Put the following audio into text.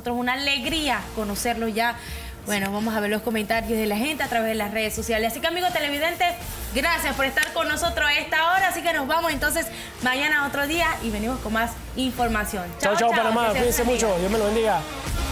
nosotros una alegría conocerlo ya. Bueno, vamos a ver los comentarios de la gente a través de las redes sociales. Así que, amigos televidentes, gracias por estar con nosotros a esta hora. Así que nos vamos entonces mañana otro día y venimos con más información. Chao, Panamá. Cuídense mucho. Dios me lo bendiga.